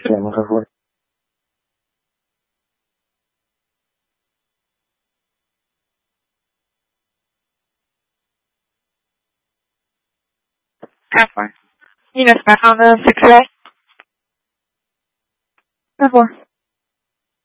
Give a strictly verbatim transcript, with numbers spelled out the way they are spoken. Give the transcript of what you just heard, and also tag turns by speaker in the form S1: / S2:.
S1: Yeah, one five four.
S2: Half four. You just back on the six today? Half four.